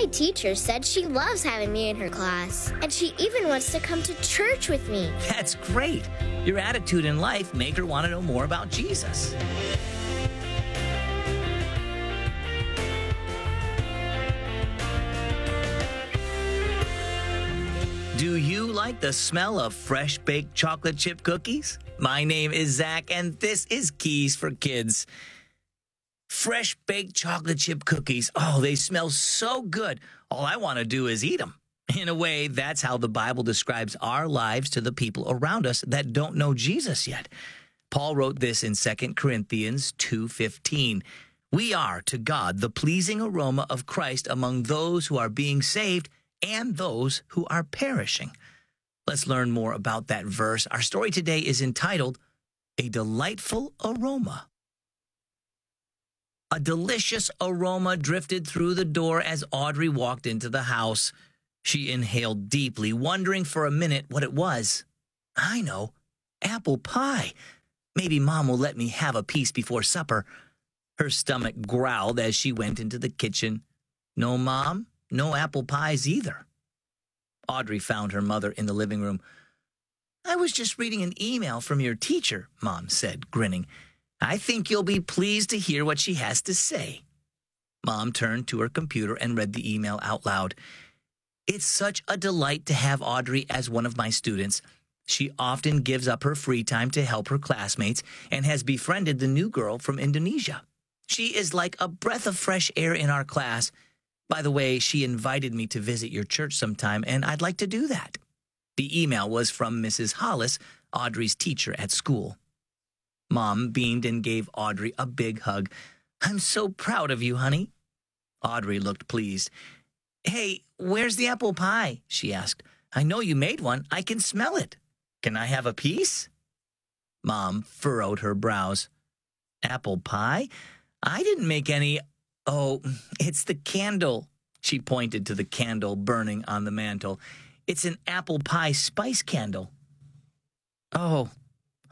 My teacher said she loves having me in her class, and she even wants to come to church with me. That's great. Your attitude in life made her want to know more about Jesus. Do you like the smell of fresh baked chocolate chip cookies? My name is Zach, and this is Keys for Kids. Fresh baked chocolate chip cookies. Oh, they smell so good. All I want to do is eat them. In a way, that's how the Bible describes our lives to the people around us that don't know Jesus yet. Paul wrote this in 2 Corinthians 2:15. We are to God the pleasing aroma of Christ among those who are being saved and those who are perishing. Let's learn more about that verse. Our story today is entitled, A Delightful Aroma. A delicious aroma drifted through the door as Audrey walked into the house. She inhaled deeply, wondering for a minute what it was. I know, apple pie. Maybe Mom will let me have a piece before supper. Her stomach growled as she went into the kitchen. No, Mom, no apple pies either. Audrey found her mother in the living room. I was just reading an email from your teacher, Mom said, grinning. I think you'll be pleased to hear what she has to say. Mom turned to her computer and read the email out loud. It's such a delight to have Audrey as one of my students. She often gives up her free time to help her classmates and has befriended the new girl from Indonesia. She is like a breath of fresh air in our class. By the way, she invited me to visit your church sometime, and I'd like to do that. The email was from Mrs. Hollis, Audrey's teacher at school. Mom beamed and gave Audrey a big hug. I'm so proud of you, honey. Audrey looked pleased. Hey, where's the apple pie? She asked. I know you made one. I can smell it. Can I have a piece? Mom furrowed her brows. Apple pie? I didn't make any. Oh, it's the candle. She pointed to the candle burning on the mantel. It's an apple pie spice candle. Oh,